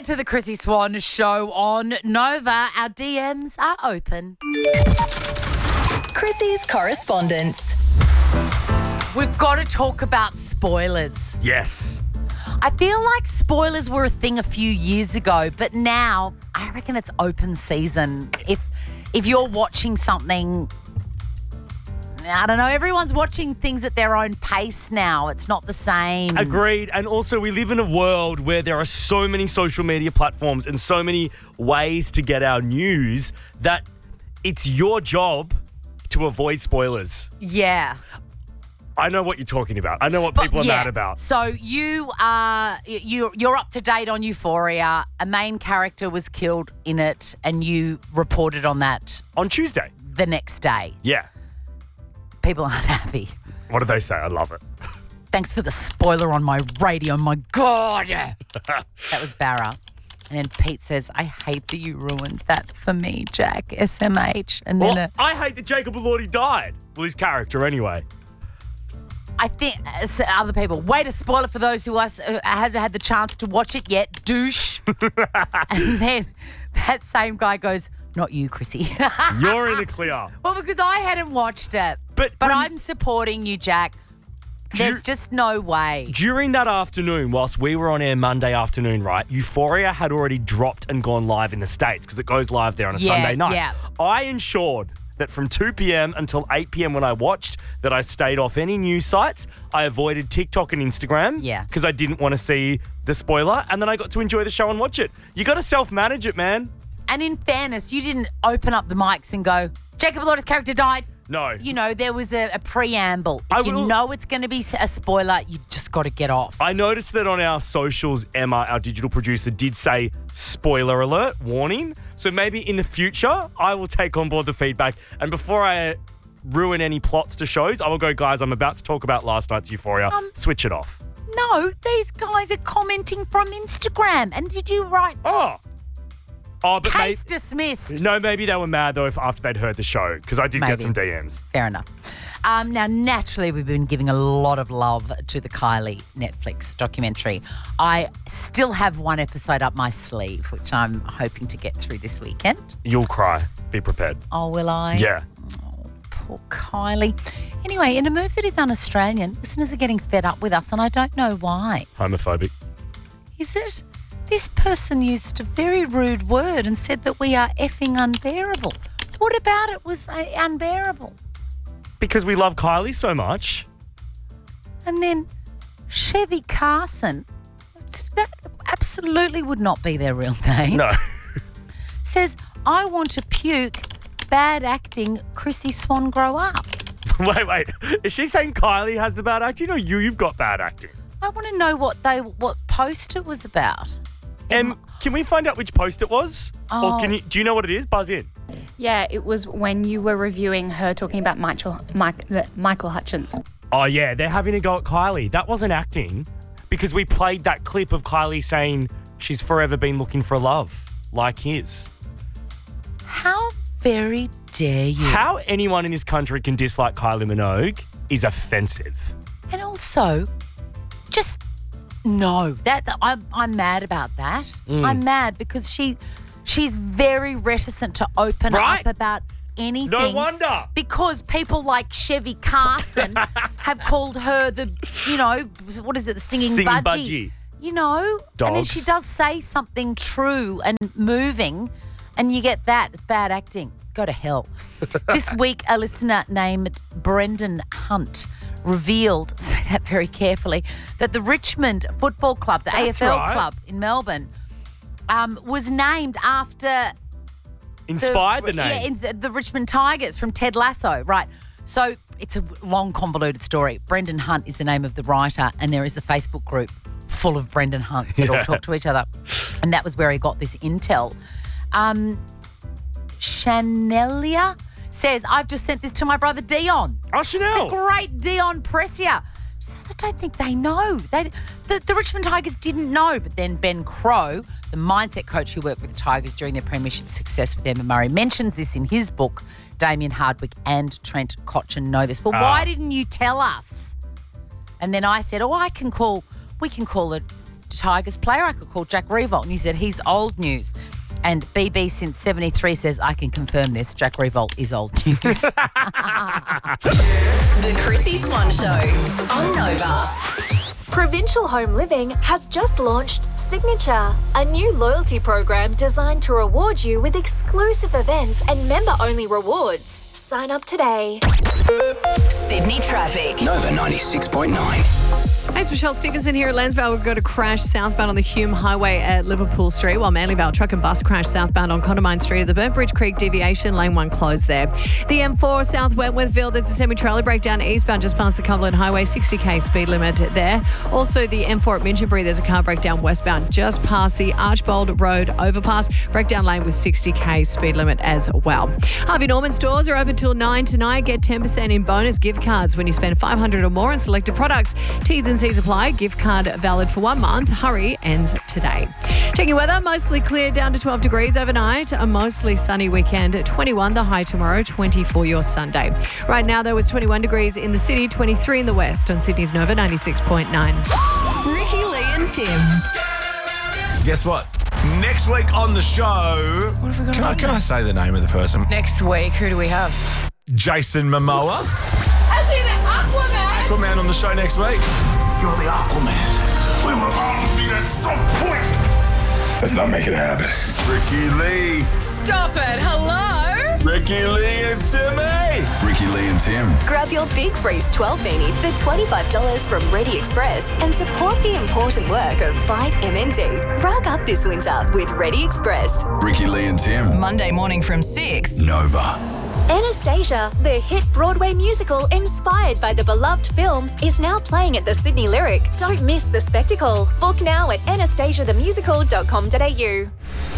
get to the Chrissy Swan Show on Nova. Our DMs are open. Chrissy's correspondence. We've got to talk about spoilers. Yes. I feel like spoilers were a thing a few years ago, but now I reckon it's open season. If you're watching something, I don't know, everyone's watching things at their own pace now. It's not the same. Agreed. And also we live in a world where there are so many social media platforms and so many ways to get our news that it's your job to avoid spoilers. Yeah. I know what you're talking about. I know what people are mad about. So you're up to date on Euphoria. A main character was killed in it, and you reported on that On Tuesday. the next day. Yeah. People aren't happy. What do they say? I love it. Thanks for the spoiler on my radio. My God. That was Barra. And then Pete says, I hate that you ruined that for me, Jack. SMH. And then Well, I hate that Jacob Elordi died. Well, his character anyway. I think other people, way to spoil it for those who haven't had the chance to watch it yet, douche. And then that same guy goes, not you, Chrissy. You're in the clear. Well, because I hadn't watched it. But I'm supporting you, Jack. There's just no way. During that afternoon, whilst we were on air Monday afternoon, right, Euphoria had already dropped and gone live in the States because it goes live there on a Sunday night. Yeah. I ensured that from 2 p.m. until 8 p.m. when I watched that I stayed off any news sites. I avoided TikTok and Instagram because I didn't want to see the spoiler, and then I got to enjoy the show and watch it. You got to self-manage it, man. And in fairness, you didn't open up the mics and go, Jacob Elordi's character died. No. You know, there was a preamble. If you know it's going to be a spoiler, you just got to get off. I noticed that on our socials, Emma, our digital producer, did say spoiler alert, warning. So maybe in the future, I will take on board the feedback. And before I ruin any plots to shows, I will go, guys, I'm about to talk about last night's Euphoria. Switch it off. No, these guys are commenting from Instagram. And did you write? Oh, but Case dismissed. No, maybe they were mad, though, after they'd heard the show, because I did get some DMs. Fair enough. Now, naturally, we've been giving a lot of love to the Kylie Netflix documentary. I still have one episode up my sleeve, which I'm hoping to get through this weekend. You'll cry. Be prepared. Oh, will I? Yeah. Oh, poor Kylie. Anyway, in a move that is un-Australian, listeners are getting fed up with us, and I don't know why. Homophobic. Is it? This person used a very rude word and said that we are effing unbearable. What about it was unbearable? Because we love Kylie so much. And then Chevy Carson, that absolutely would not be their real name. No. Says, I want to puke, bad acting, Chrissy Swan grow up. Wait. Is she saying Kylie has the bad acting or you've got bad acting? I want to know what post it was about. Can we find out which post it was? Oh. Or do you know what it is? Buzz in. Yeah, it was when you were reviewing her talking about Michael Hutchins. Oh, yeah, they're having a go at Kylie. That wasn't acting because we played that clip of Kylie saying she's forever been looking for love like his. How very dare you? How anyone in this country can dislike Kylie Minogue is offensive. And also, just no. I'm mad about that. I'm mad because she's very reticent to open up about anything. No wonder. Because people like Chevy Carson have called her the singing budgie. You know? Dogs. And then she does say something true and moving, and you get that. It's bad acting. Go to hell. This week, a listener named Brendan Hunt revealed, say that very carefully, that the Richmond Football Club, the AFL club in Melbourne, was named after... Inspired the name? Yeah, the Richmond Tigers from Ted Lasso, right. So it's a long, convoluted story. Brendan Hunt is the name of the writer, and there is a Facebook group full of Brendan Hunts that all talk to each other. And that was where he got this intel. Chanelia says, I've just sent this to my brother Dion. Oh, Chanel. The great Dion Pressia. She says, I don't think they know. The Richmond Tigers didn't know. But then Ben Crow, the mindset coach who worked with the Tigers during their premiership success with Emma Murray, mentions this in his book. Damien Hardwick and Trent Cotchin know this. But why didn't you tell us? And then I said, we can call it Tigers player I could call, Jack Riewoldt. And you said he's old news. And BB since 73 says, I can confirm this. Jack Riewoldt is old news. The Chrissy Swan Show on Nova. Provincial Home Living has just launched Signature, a new loyalty program designed to reward you with exclusive events and member-only rewards. Sign up today. Sydney traffic. Nova 96.9. Hey, it's Michelle Stevenson here at Lansvale. We've got a crash southbound on the Hume Highway at Liverpool Street, while Manlyvale truck and bus crash southbound on Condamine Street at the Burntbridge Creek deviation, lane 1 closed there. The M4 South Wentworthville, there's a semi-trailer breakdown eastbound just past the Cumberland Highway, 60k speed limit there. Also the M4 at Minchinbury, there's a car breakdown westbound just past the Archbold Road overpass, breakdown lane with 60k speed limit as well. Harvey Norman stores are open till 9 tonight. Get 10% in bonus gift cards when you spend $500 or more on selected products. T's and C's apply. Gift card valid for 1 month. Hurry ends today. Checking weather, mostly clear down to 12 degrees overnight. A mostly sunny weekend at 21. The high tomorrow, 24 your Sunday. Right now, there was 21 degrees in the city, 23 in the west on Sydney's Nova 96.9. Ricky, Lee and Tim. Guess what? Next week on the show... What have we got? Can I say the name of the person? Next week, who do we have? Jason Momoa. As in Aquaman. Aquaman on the show next week. You're the Aquaman. We were bound to meet at some point. Let's not make it happen. Ricky Lee. Stop it. Hello? Ricky Lee and Timmy. Ricky Lee and Tim. Grab your Big Freeze 12 beanie for $25 from Ready Express and support the important work of Fight MND. Rug up this winter with Ready Express. Ricky Lee and Tim. Monday morning from 6. Nova. Anastasia, the hit Broadway musical inspired by the beloved film, is now playing at the Sydney Lyric. Don't miss the spectacle. Book now at anastasiathemusical.com.au.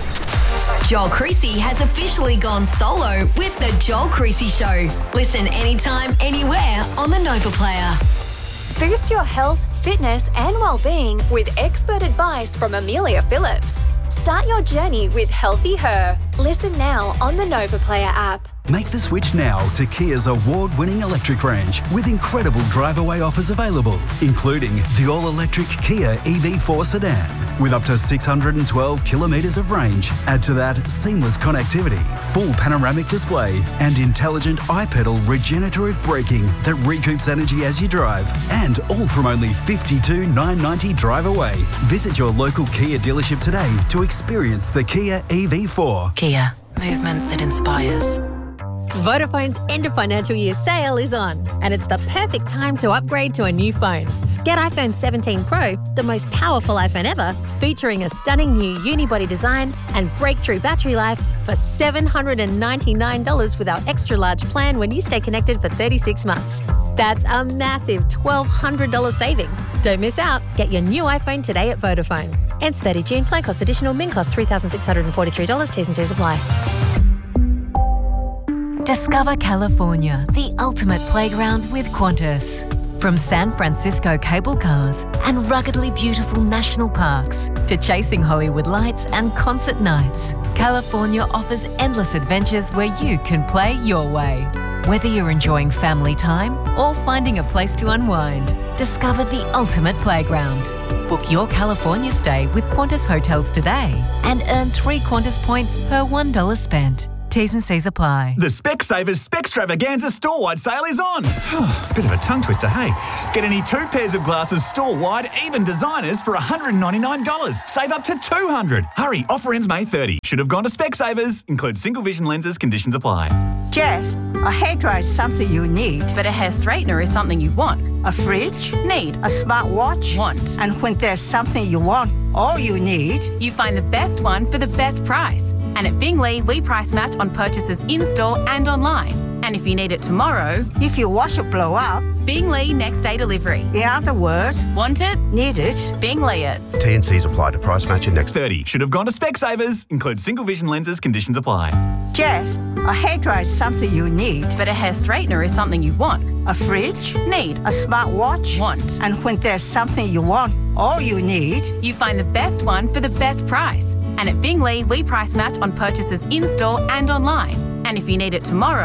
Joel Creasy has officially gone solo with The Joel Creasy Show. Listen anytime, anywhere on the Nova Player. Boost your health, fitness and well-being with expert advice from Amelia Phillips. Start your journey with Healthy Her. Listen now on the Nova Player app. Make the switch now to Kia's award-winning electric range with incredible drive-away offers available, including the all-electric Kia EV4 sedan with up to 612 kilometres of range. Add to that seamless connectivity, full panoramic display and intelligent iPedal regenerative braking that recoups energy as you drive. And all from only $52,990 drive away. Visit your local Kia dealership today to experience the Kia EV4. Kia, movement that inspires. Vodafone's end of financial year sale is on, and it's the perfect time to upgrade to a new phone. Get iPhone 17 Pro, the most powerful iPhone ever, featuring a stunning new unibody design and breakthrough battery life for $799 with our extra large plan when you stay connected for 36 months. That's a massive $1,200 saving. Don't miss out. Get your new iPhone today at Vodafone. Ends 30 June. Plan cost additional. Min cost $3,643. T's and C's apply. Discover California, the ultimate playground with Qantas. From San Francisco cable cars and ruggedly beautiful national parks to chasing Hollywood lights and concert nights, California offers endless adventures where you can play your way. Whether you're enjoying family time or finding a place to unwind, discover the ultimate playground. Book your California stay with Qantas Hotels today and earn 3 Qantas points per $1 spent. T's and C's apply. The Specsavers Specstravaganza store-wide sale is on. Bit of a tongue twister, hey? Get any 2 pairs of glasses store-wide, even designers, for $199. Save up to $200. Hurry, offer ends May 30. Should have gone to Specsavers. Includes single vision lenses, conditions apply. Jess, a hairdryer is something you need. But a hair straightener is something you want. A fridge? Need. A smartwatch? Want. And when there's something you want, all you need... You find the best one for the best price. And at Bingley, we price match on purchases in-store and online. And if you need it tomorrow... If your washer blow up... Bingley next day delivery. In other words... Want it? Need it? Bingley it. T&Cs apply to price match and next 30. Should have gone to Specsavers. Includes single vision lenses, conditions apply. Jess, a hairdryer is something you need. But a hair straightener is something you want. A fridge? Need. A smartwatch? Want. And when there's something you want, all you need... You find the best one for the best price. And at Bingley, we price match on purchases in-store and online. And if you need it tomorrow...